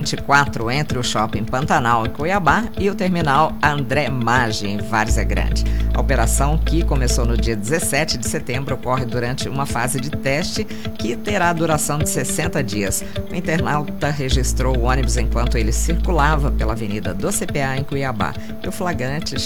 24 entre o Shopping Pantanal em Cuiabá e o Terminal André Maggi em Várzea Grande. A operação, que começou no dia 17 de setembro, ocorre durante uma fase de teste que terá duração de 60 dias. O internauta registrou o ônibus enquanto ele circulava pela Avenida do CPA em Cuiabá. E o flagrante